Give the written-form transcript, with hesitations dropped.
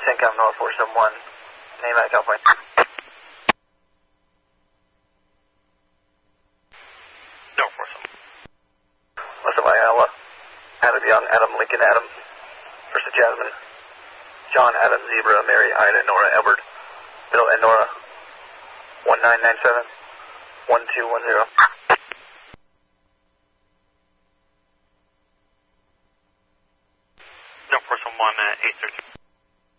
CENTCOM North 471, name at California. North 471. West of Iowa, Adam Young, Adam Lincoln, Adam, First of Jasmine, John, Adam, Zebra, Mary, Ida, Nora, Edward, Bill, and Nora, 1997, 1210. North 471, 813.